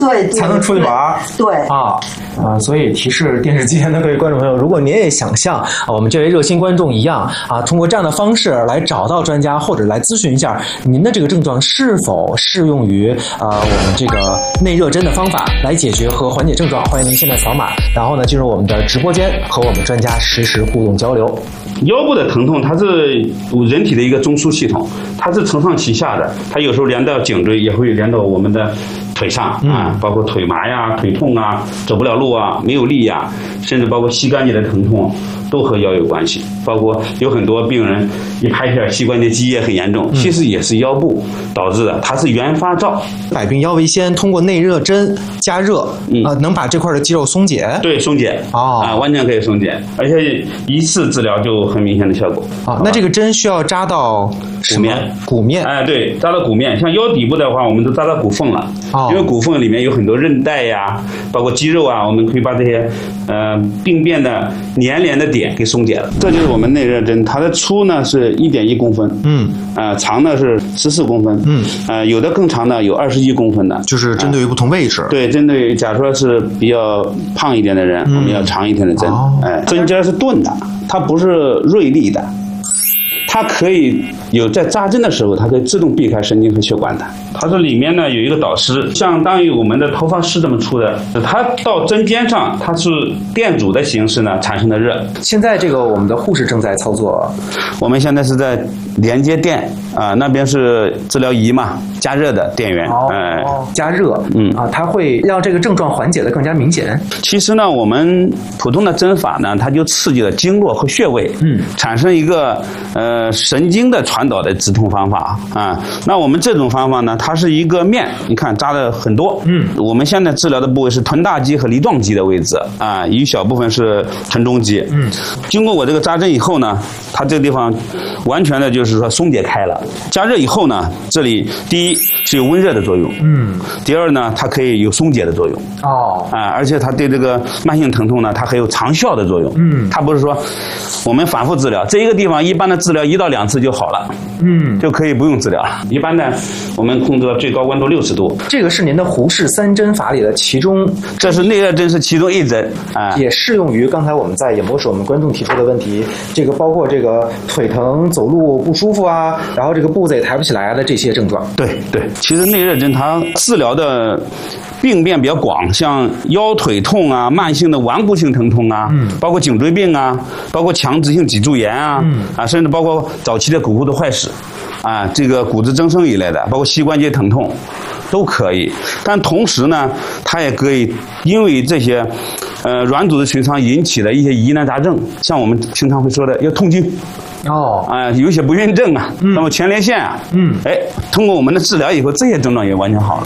对， 才能出去玩。 对所以提示电视机前的各位观众朋友，如果您也想像我们这位热心观众一样通过这样的方式来找到专家，或者来咨询一下您的这个症状是否适用于我们这个内热针的方法来解决和缓解症状，欢迎您现在扫码，然后呢进入我们的直播间和我们专家实时互动交流。 腰部的疼痛，它是人体的一个中枢系统，它是承上启下的，它有时候连到颈椎，也会连到我们的腿上包括腿麻呀、腿痛啊、走不了路啊、没有力呀，甚至包括膝关节的疼痛，都和腰有关系。包括有很多病人一拍片膝关节积液很严重，其实也是腰部导致的，它是原发灶。 百病腰为先，通过内热针加热，能把这块的肌肉松解。 对，松解完全可以松解，而且一次治疗就很明显的效果。 那这个针需要扎到骨面。 对，扎到骨面。像腰底部的话，我们都扎到骨缝了，因为骨缝里面有很多韧带呀，包括肌肉啊，我们可以把这些病变的粘连的点给松解了。这就是我们内热针，它的粗呢是1.1公分，长呢是14公分，有的更长的有21公分的， 就是针对于不同位置。 对，针对假如说是比较胖一点的人，我们要长一点的针。针尖是钝的，它不是锐利的。它可以在扎针的时候，它可以自动避开神经和血管的。它这里面呢有一个导丝，相当于我们的头发丝这么粗的，它到针尖上，它是电阻的形式呢产生的热。 现在这个我们的护士正在操作， 我们现在是在连接电那边是治疗仪嘛，加热的电源。 加热，它会让这个症状缓解的更加明显。 其实呢，我们普通的针法呢，它就刺激了经络和穴位，产生一个神经的传导的止痛方法那我们这种方法呢，它是一个面，你看扎的很多。我们现在治疗的部位是臀大肌和梨状肌的位置一小部分是臀中肌。经过我这个扎针以后呢，它这个地方完全的就是说松解开了。加热以后呢，这里第一是有温热的作用，第二呢，它可以有松解的作用。而且它对这个慢性疼痛呢，它还有长效的作用。它不是说我们反复治疗，这一个地方一般的治疗1到2次就好了，就可以不用治疗了。一般呢，我们控制到最高温度60度。 这个是您的胡氏3针法里的其中， 这是内热针是其中1针也适用于刚才我们在演播室我们观众提出的问题，这个包括这个腿疼、走路不舒服然后这个步子也抬不起来的这些症状。 对，其实内热针它治疗的病变比较广，像腰腿痛慢性的顽固性疼痛包括颈椎病包括强直性脊柱炎甚至包括早期的骨骼的坏死这个骨质增生一类的，包括膝关节疼痛都可以。但同时呢，它也可以因为这些软组织群伤引起的一些疑难杂症，像我们经常会说的要痛经有一些不孕症那么前列腺通过我们的治疗以后，这些症状也完全好了。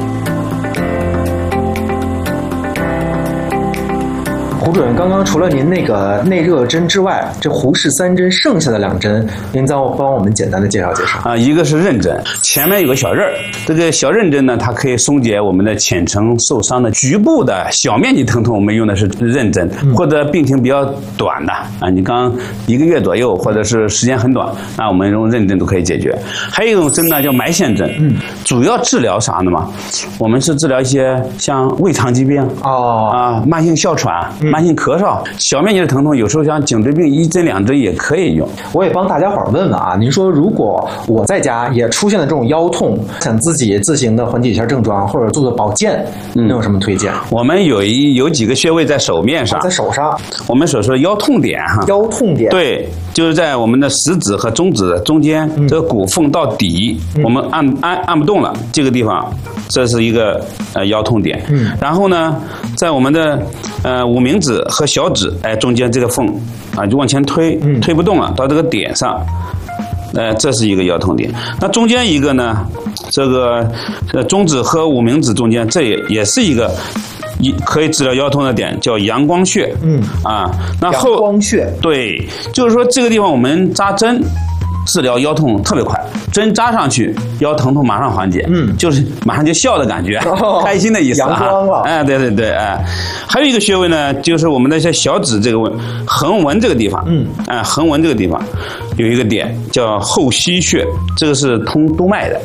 胡主任，刚刚除了您那个内热针之外，这胡氏3针剩下的2针，您再帮我们简单的介绍介绍一个是刃针，前面有个小刃，这个小刃针呢，它可以松解我们的浅层受伤的局部的小面积疼痛，我们用的是刃针，或者病情比较短的你刚1个月左右，或者是时间很短，那我们用刃针都可以解决。还有一种针呢叫埋线针，主要治疗啥呢嘛？我们是治疗一些像胃肠疾病慢性哮喘。慢性咳嗽、小面积的疼痛，有时候像颈椎病1针2针也可以用。 我也帮大家伙问问您说如果我在家也出现了这种腰痛，想自己自行的缓解一下症状，或者做保健，你有什么推荐？ 我们有几个穴位在手面上， 在手上， 我们所说的腰痛点腰痛点， 对，就是在我们的食指和中指中间这个骨缝到底，我们按不动了，这个地方，这是一个腰痛点。然后呢，在我们的无名指和小指中间这个缝就往前推，推不动了，到这个点上，这是一个腰痛点。那中间一个呢，这个中指和无名指中间，这也是一个可以治疗腰痛的点，叫阳光穴。那阳光穴， 对，就是说这个地方我们扎针治疗腰痛特别快，针扎上去，腰疼痛马上缓解，就是马上就笑的感觉，开心的意思阳光了。 对，还有一个穴位呢，就是我们的小指这个横纹这个地方，横纹这个地方有一个点叫后溪穴，这个是通督脉的。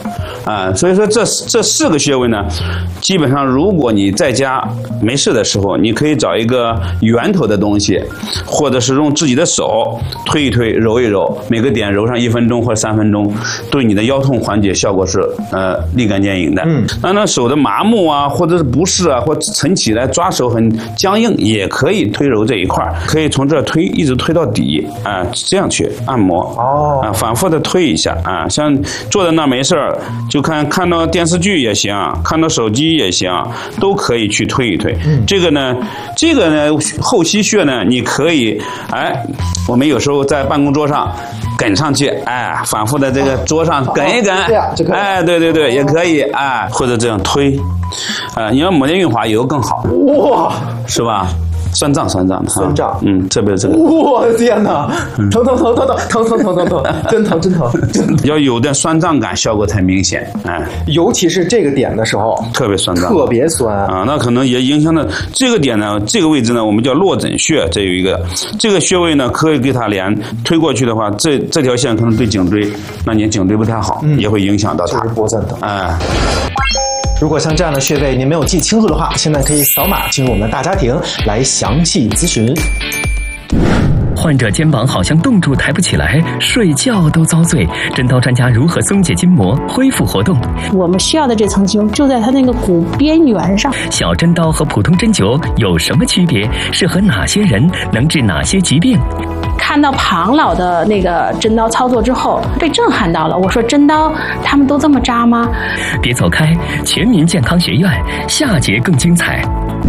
所以说这4个穴位呢，基本上如果你在家没事的时候，你可以找一个圆头的东西，或者是用自己的手推一推、揉一揉，每个点揉上1分钟或者3分钟，对你的腰痛缓解效果是立竿见影的。那手的麻木啊，或者是不适啊，或晨起来抓手很僵硬，也可以推揉这一块，可以从这儿推一直推到底这样去按摩反复的推一下像坐在那没事儿，就看到电视剧也行，看到手机也行，都可以去推一推。这个呢后溪穴呢，你可以我们有时候在办公桌上梗上去，反复的这个桌上梗一梗，对，也可以或者这样推，你要抹点润滑油更好， 哇， 是吧？酸胀，特别这个， 我的天哪，疼，真疼， 要有点酸胀感，效果才明显， 尤其是这个点的时候， 特别酸胀， 特别酸那可能也影响到这个点呢，这个位置呢，我们叫落枕穴，这有一个这个穴位呢，可以给它连推过去的话，这条线可能对颈椎，那你颈椎不太好，也会影响到它， 就是脖子疼，如果像这样的穴位您没有记清楚的话，现在可以扫码进入我们的大家庭来详细咨询。 患者肩膀好像冻住抬不起来，睡觉都遭罪，针刀专家如何松解筋膜，恢复活动？ 我们需要的这层筋就在它那个骨边缘上。 小针刀和普通针灸有什么区别？适合哪些人？能治哪些疾病？ 看到庞老的那个针刀操作之后，被震撼到了。我说针刀他们都这么扎吗？ 别走开，全民健康学院下节更精彩。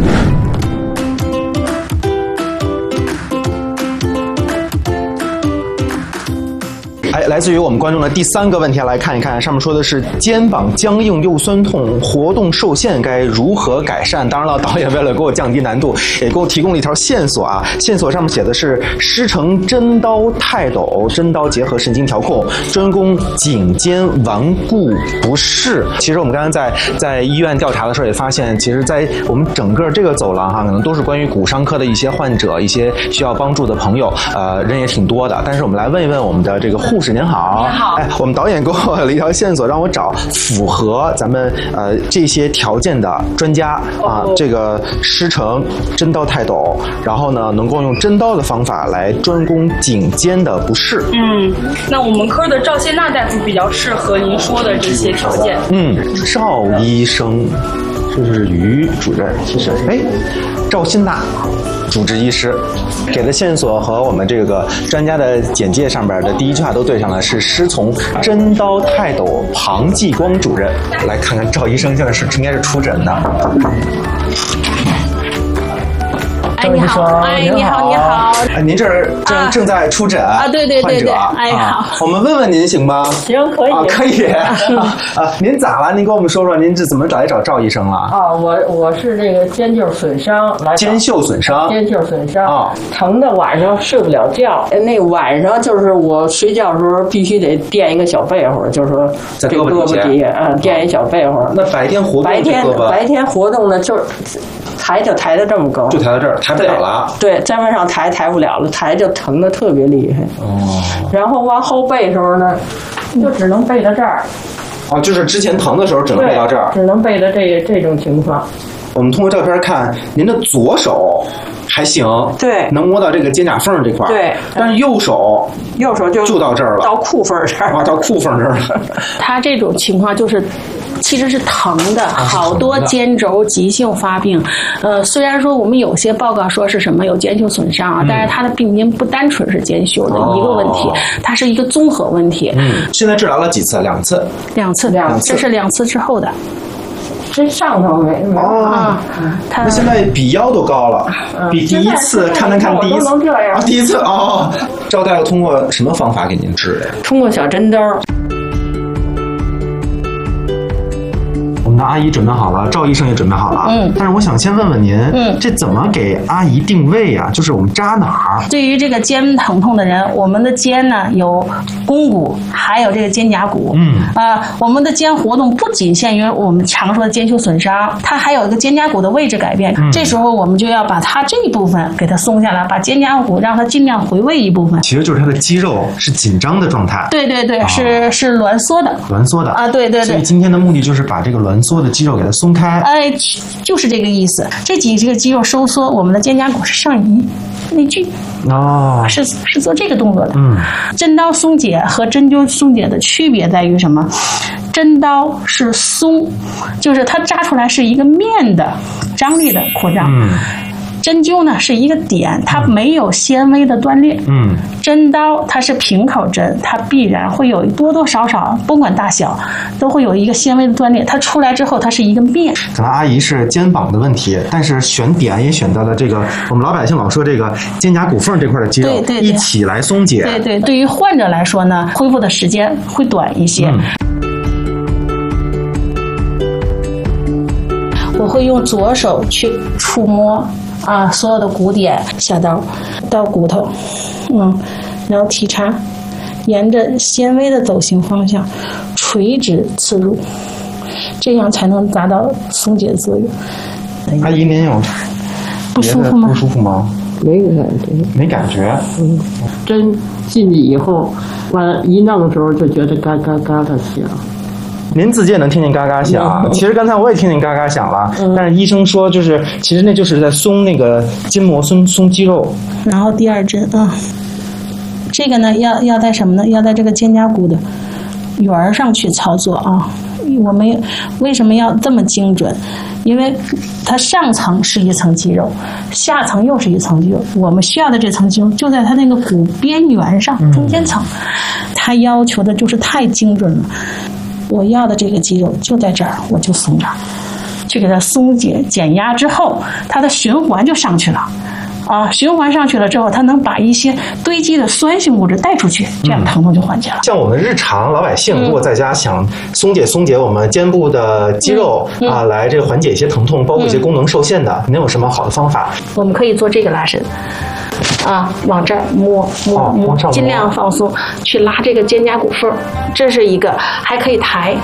来自于我们观众的第3个问题，来看一看。上面说的是肩膀僵硬又酸痛，活动受限，该如何改善？当然了，导演为了给我降低难度，也给我提供了一条线索线索上面写的是师承真刀泰斗，真刀结合神经调控，专攻颈肩顽固不适。其实我们刚才在医院调查的时候也发现，其实在我们整个这个走廊可能都是关于骨伤科的一些患者，一些需要帮助的朋友，人也挺多的。但是我们来问一问我们的这个护士。您好，我们导演给我了一条线索，让我找符合咱们这些条件的专家这个师承真刀泰斗，然后呢能够用真刀的方法来专攻颈肩的不适。 那我们科的赵谢娜大夫比较适合您说的这些条件。 赵医生，这是于主任，其实赵新娜主治医师给的线索和我们这个专家的简介上边的第一句话都对上了，是师从真刀泰斗庞继光主任。来看看赵医生现在应该是出诊的。 你好，你好， 您这儿正在出诊对， 患者好， 我们问问您行吗？ 行，可以可以您咋了？您跟我们说说，您是怎么来找赵医生了？ 我是这个肩袖损伤来。 肩袖损伤疼的晚上睡不了觉。那晚上就是我睡觉的时候必须得垫一个小被窝，就是说在胳膊底下垫一小被窝。 那白天活动白天活动呢，就是抬得这么高， 就抬到这儿，抬不了了。 对，再往上抬不了了，抬就疼得特别厉害。然后往后背的时候呢，就只能背到这儿。 就是之前疼的时候只能背到这儿， 只能背到这种情况。 我们通过照片看，您的左手还行， 对， 能摸到这个肩胛缝这块， 对， 但是右手就到这儿了， 到裤缝这儿， 到裤缝这儿了。 他这种情况其实是疼的，好多肩轴急性发病。虽然说我们有些报告说是什么有肩袖损伤但是它的病因不单纯是肩袖的一个问题，它是一个综合问题。 现在治疗了几次？2次。 2次，这是2次之后的。 这上头没那现在比腰都高了，比第一次看第一次第一次赵大夫通过什么方法给您治的？ 通过小针刀。 我们那阿姨准备好了，赵医生也准备好了。但是我想先问问您，这怎么给阿姨定位呀？就是我们扎哪儿？ 对于这个肩疼痛的人，我们的肩呢有肱骨，还有这个肩胛骨。我们的肩活动不仅限于我们常说的肩袖损伤，它还有一个肩胛骨的位置改变。这时候我们就要把它这一部分给它松下来，把肩胛骨让它尽量回位一部分。 其实就是它的肌肉是紧张的状态。 对对对，是挛缩的。 挛缩的啊， 对对对。 所以今天的目的就是把这个挛缩的肌肉给它松开。 就是这个意思。这几个肌肉收缩，我们的肩胛骨是上移内聚。是做这个动作的。针刀松解和针灸松解的区别在于什么？针刀是松，就是它扎出来是一个面的张力的扩张。针灸呢是一个点，它没有纤维的断裂。针刀它是平口针，它必然会有多多少少，甭管大小，都会有一个纤维的断裂。它出来之后，它是一个面。 可能阿姨是肩膀的问题，但是选点也选到了这个我们老百姓老说这个肩胛骨缝这块的肌肉，对一起来松解。 对于患者来说呢，恢复的时间会短一些。我会用左手去触摸所有的骨点，下刀到骨头，然后体插，沿着纤维的走行方向垂直刺入，这样才能达到松解作用。 阿姨，您有不舒服吗？ 没感觉， 没感觉。 针进去以后，完了一弄的时候就觉得嘎嘎嘎的响。 您自己也能听见嘎嘎响，其实刚才我也听见嘎嘎响了，但是医生说就是其实那就是在松那个筋膜，松肌肉。 然后第二针这个呢要在什么呢？要在这个肩胛骨的缘上去操作啊。我们为什么要这么精准？因为它上层是一层肌肉，下层又是一层肌肉，我们需要的这层肌肉就在它那个骨边缘上中间层，它要求的就是太精准了。我要的这个肌肉就在这儿，我就松这儿，去给它松解减压之后，它的循环就上去了。循环上去了之后，它能把一些堆积的酸性物质带出去，这样疼痛就缓解了。 像我们日常老百姓，如果在家想松解我们肩部的肌肉来这个缓解一些疼痛，包括一些功能受限的，您有什么好的方法？ 我们可以做这个拉伸。往这儿摸，尽量放松，去拉这个肩胛骨缝，这是一个，还可以抬，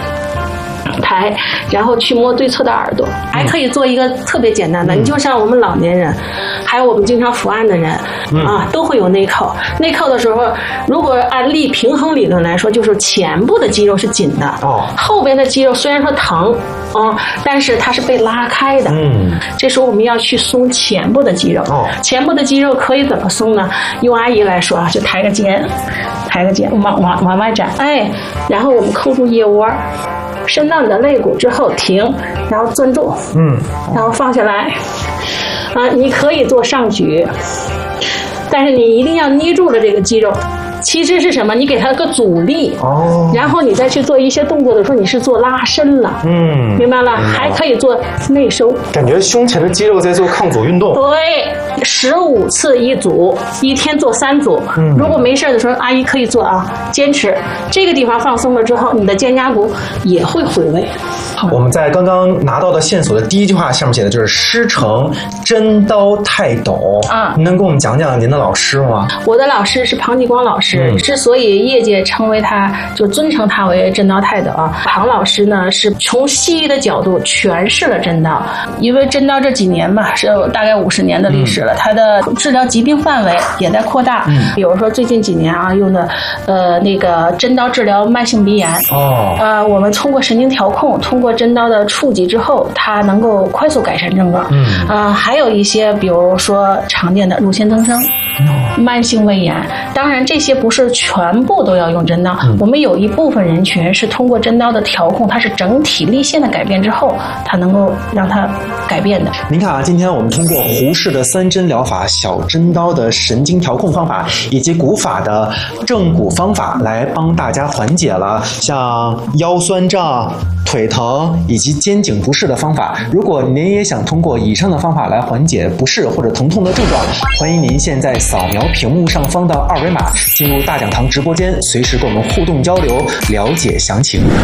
然后去摸对侧的耳朵，还可以做一个特别简单的，你就像我们老年人，还有我们经常伏案的人，都会有内扣。内扣的时候，如果按力平衡理论来说，就是前部的肌肉是紧的，后边的肌肉虽然说疼，但是它是被拉开的。这时候我们要去松前部的肌肉。前部的肌肉可以怎么松呢？用阿姨来说就抬个肩，往外展，然后我们扣住腋窝。伸到你的肋骨之后停，然后攥住，然后放下来，你可以做上举，但是你一定要捏住了这个肌肉。其实是什么？你给它个阻力，然后你再去做一些动作的时候，你是做拉伸了，明白了？还可以做内收， 感觉胸前的肌肉在做抗阻运动。 对，15次一组，一天做3组。如果没事的时候，阿姨可以做坚持。这个地方放松了之后，你的肩胛骨也会回位。 我们在刚刚拿到的线索的第一句话上面写的就是师承针刀泰斗您能给我们讲讲您的老师吗？ 我的老师是庞继光老师，之所以业界称为他，就尊称他为针刀泰斗庞老师呢是从西医的角度诠释了针刀，因为针刀这几年吧是大概50年的历史了，它的治疗疾病范围也在扩大。比如说最近几年用的那个针刀治疗慢性鼻炎我们通过神经调控，通过针刀的触及之后，它能够快速改善症状。还有一些比如说常见的乳腺增生、慢性胃炎，当然这些不是全部都要用针刀，我们有一部分人群是通过针刀的调控，它是整体力线的改变之后，它能够让它改变的。 您看今天我们通过胡适的3针疗法、小针刀的神经调控方法，以及古法的正骨方法，来帮大家缓解了像腰酸胀、腿疼以及肩颈不适的方法。如果您也想通过以上的方法来缓解不适或者疼痛的症状，欢迎您现在扫描屏幕上方的2维码，进入大讲堂直播间，随时跟我们互动交流，了解详情。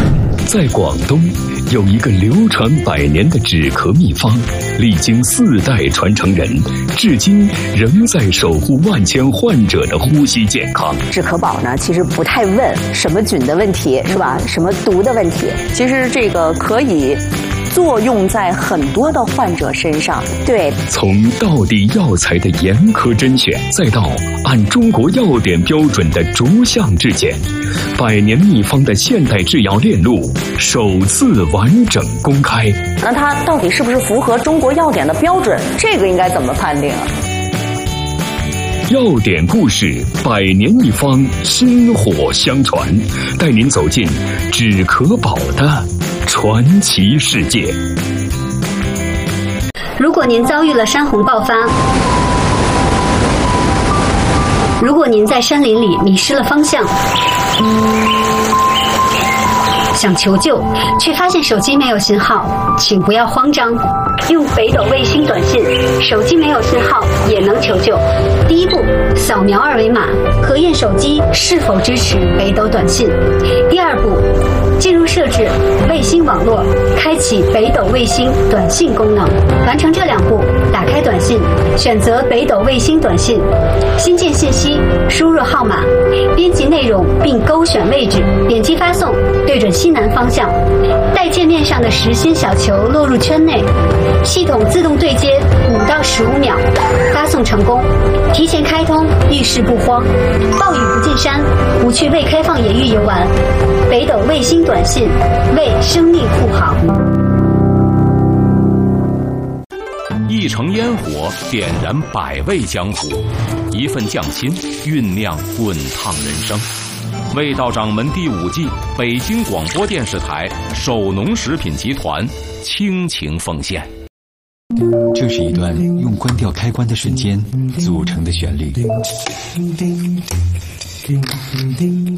在广东有一个流传100年的止咳秘方，历经4代传承人，至今仍在守护万千患者的呼吸健康。 止咳宝呢，其实不太问什么菌的问题，是吧？什么毒的问题，其实这个可以作用在很多的患者身上。对， 从道地药材的严苛甄选，再到按中国药典标准的逐项质检，100年秘方的现代制药链路首次完整公开。 那它到底是不是符合中国药典的标准？这个应该怎么判定啊？ 药典故事100年秘方薪火相传，带您走进止咳宝的传奇世界。 如果您遭遇了山洪爆发，如果您在山林里迷失了方向，想求救却发现手机没有信号，请不要慌张，用北斗卫星短信，手机没有信号也能求救。第一步，扫描2维码，核验手机是否支持北斗短信。第二步，进入设置卫星网络，开启北斗卫星短信功能。完成这2步，打开短信，选择北斗卫星短信，新建信息，输入号码，编辑内容并勾选位置，点击发送，对准西南方向，待界面上的实心小球落入圈内，系统自动对接5到15秒，发送成功。提前开通，遇事不慌，暴雨不进山，不去未开放野域游玩。北斗卫星短信，为生命护航。 一城烟火点燃百味江湖，一份匠心酝酿滚烫人生。味道掌门第5季，北京广播电视台首农食品集团倾情奉献。 这是一段用关掉开关的瞬间组成的旋律。